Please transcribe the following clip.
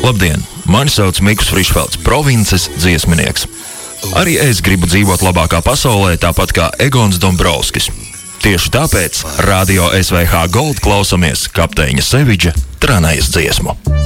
Labdien! Mani sauc Mikus Frišfelds, provinces dziesminieks. Arī es gribu dzīvot labākā pasaulē, tāpat kā Egons Dombrovskis. Tieši tāpēc Radio SVH Gold klausamies kapteiņa Sevidža Tranējas dziesmu.